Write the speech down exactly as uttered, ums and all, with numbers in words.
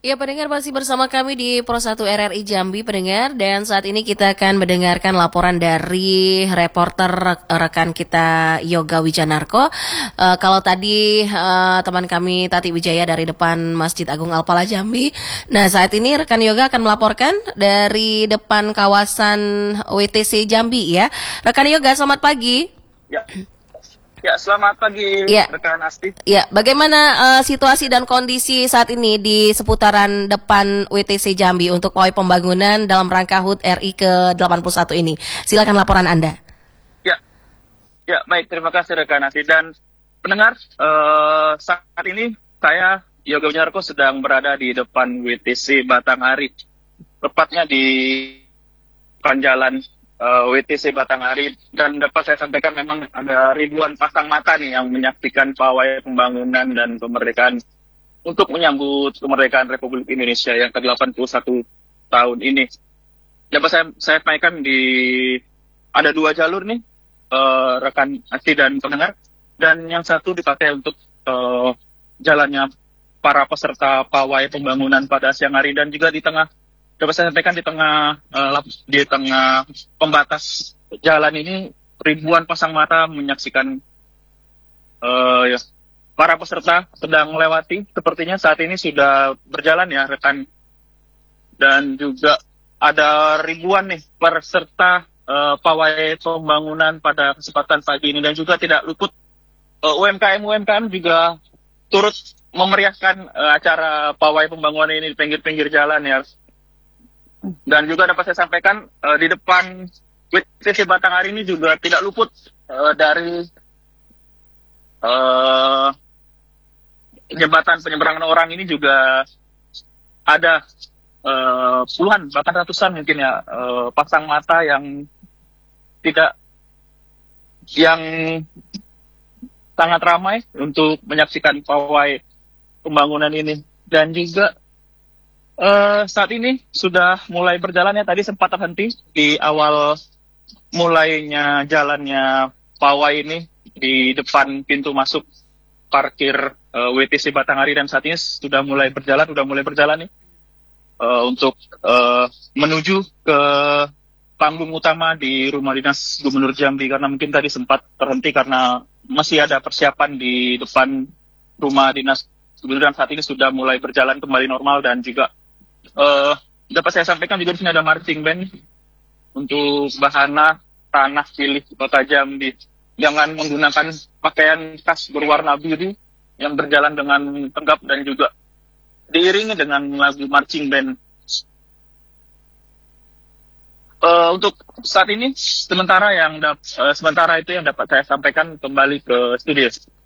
Ya, pendengar masih bersama kami di Pro satu R R I Jambi, pendengar. Dan saat ini kita akan mendengarkan laporan dari reporter re- rekan kita Yoga Wijanarko. Eh, kalau tadi eh, teman kami Tati Wijaya dari depan Masjid Agung Al-Falah Jambi. Nah, saat ini rekan Yoga akan melaporkan dari depan kawasan W T C Jambi ya. Rekan Yoga, selamat pagi. Ya, ya selamat pagi Ya. rekan Asti. Ya, bagaimana eh, situasi dan kondisi saat ini di seputaran depan W T C Jambi untuk pawai pembangunan dalam rangka H U T R I ke delapan puluh satu ini? Silakan laporan Anda. Ya, ya baik, terima kasih rekan Asti dan pendengar. eh, saat ini saya Yoga Wijanarko sedang berada di depan W T C Batanghari, tepatnya di depan jalan eh, W T C Batanghari, dan dapat saya sampaikan memang ada ribuan pasang mata nih yang menyaksikan pawai pembangunan dan kemerdekaan untuk menyambut kemerdekaan Republik Indonesia yang ke delapan puluh satu tahun ini. Dapat saya saya sampaikan di ada dua jalur nih, eh, rekan Asti dan pendengar, dan yang satu dipakai untuk eh, jalannya para peserta pawai pembangunan pada siang hari, dan juga di tengah dapat saya sampaikan di tengah eh, lap- di tengah pembatas jalan ini ribuan pasang mata menyaksikan eh, ya, para peserta sedang melewati. Sepertinya saat ini sudah berjalan ya rekan, dan juga ada ribuan nih peserta eh, pawai pembangunan pada kesempatan pagi ini, dan juga tidak luput eh, U M K M U M K M juga turut memeriahkan eh, acara pawai pembangunan ini di pinggir-pinggir jalan ya. Dan juga dapat saya sampaikan eh, di depan W T C Batanghari ini juga tidak luput eh, dari eh, jembatan penyeberangan orang ini juga ada eh, puluhan bahkan ratusan mungkin ya eh, pasang mata yang tidak yang sangat ramai untuk menyaksikan pawai pembangunan ini. Dan juga eh, saat ini sudah mulai berjalan ya, tadi sempat terhenti di awal mulainya jalannya pawai ini di depan pintu masuk parkir eh, W T C Batanghari, dan saat ini sudah mulai berjalan, sudah mulai berjalan nih eh, untuk eh, menuju ke panggung utama di rumah dinas Gubernur Jambi, karena mungkin tadi sempat terhenti karena masih ada persiapan di depan rumah dinas Gubernur, dan saat ini sudah mulai berjalan kembali normal. Dan juga eh, dapat saya sampaikan juga di sini ada marching band untuk bahana tanah pilih Kota Jambi, dengan menggunakan pakaian khas berwarna biru yang berjalan dengan tegap dan juga diiringi dengan lagu marching band. Uh, untuk saat ini sementara yang dap- uh, sementara itu yang dapat saya sampaikan, kembali ke studio.